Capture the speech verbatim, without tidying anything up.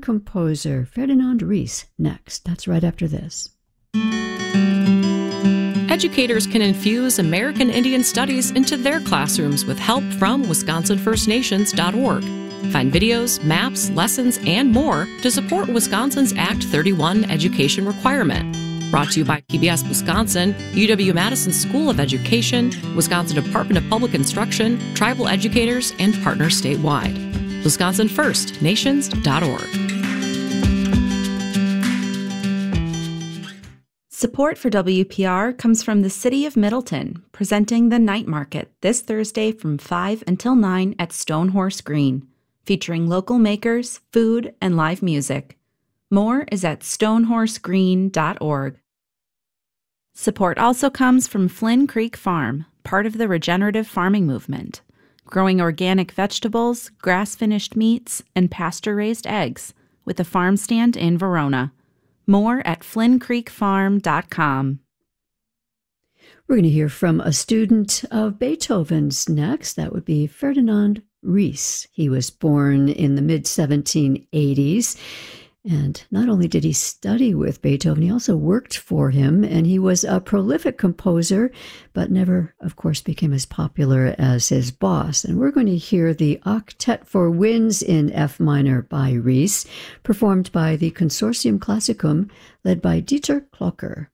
composer Ferdinand Ries next. That's right after this. Educators can infuse American Indian Studies into their classrooms with help from Wisconsin First Nations dot org. Find videos, maps, lessons, and more to support Wisconsin's Act thirty-one education requirement. Brought to you by P B S Wisconsin, U W-Madison School of Education, Wisconsin Department of Public Instruction, tribal educators, and partners statewide. Wisconsin First Nations dot org. Support for W P R comes from the City of Middleton, presenting the Night Market this Thursday from five until nine at Stonehorse Green, featuring local makers, food, and live music. More is at stonehorse green dot org. Support also comes from Flynn Creek Farm, part of the regenerative farming movement, growing organic vegetables, grass-finished meats, and pasture-raised eggs, with a farm stand in Verona. More at flynn creek farm dot com. We're going to hear from a student of Beethoven's next. That would be Ferdinand Ries. He was born in the mid seventeen eighties. And not only did he study with Beethoven, he also worked for him, and he was a prolific composer, but never, of course, became as popular as his boss. And we're going to hear the Octet for Winds in F minor by Ries, performed by the Consortium Classicum, led by Dieter Klocker.